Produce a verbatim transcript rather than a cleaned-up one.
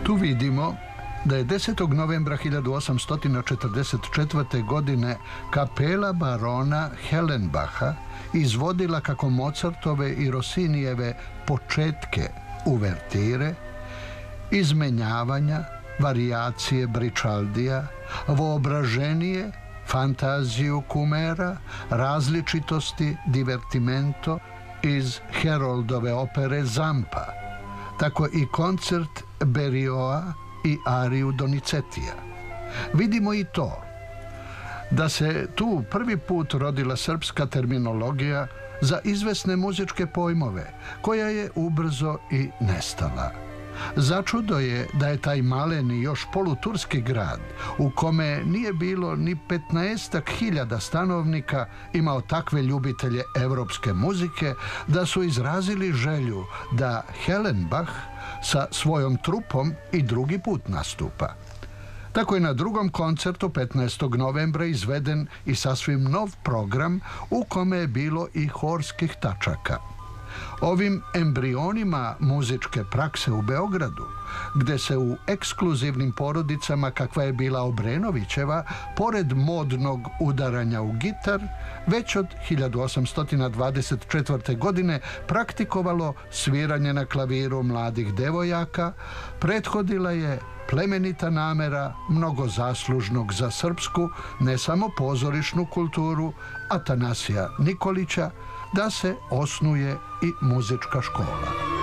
Tu vidimo da je desetog novembra hiljadu osamsto četrdeset četvrte. godine kapela barona Hellenbacha izvodila kako Mozartove i Rossinijeve početke uvertire, izmenjavanja, varijacije Bričaldija, voobraženije, fantaziju Kumera, različitosti divertimento iz Heroldove opere Zampa, tako i koncert Berioa i ariju Donizetija. Vidimo i to da se tu prvi put rodila srpska terminologija za izvesne muzičke pojmove, koja je ubrzo i nestala. Začudo je da je taj maleni još poluturski grad, u kome nije bilo ni petnaestak hiljada stanovnika, imao takve ljubitelje evropske muzike da su izrazili želju da Hellenbach sa svojom trupom i drugi put nastupa. Tako je na drugom koncertu petnaestog novembra izveden i sasvim nov program u kome je bilo i horskih tačaka. Ovim embrionima muzičke prakse u Beogradu, gde se u ekskluzivnim porodicama kakva je bila Obrenovićeva, pored modnog udaranja u gitar, već od hiljadu osamsto dvadeset četvrte. godine praktikovalo sviranje na klaviru mladih devojaka, prethodila je plemenita namera mnogo zaslužnog za srpsku, ne samo pozorišnu kulturu, Atanasija Nikolića, da se osnuje i muzička škola.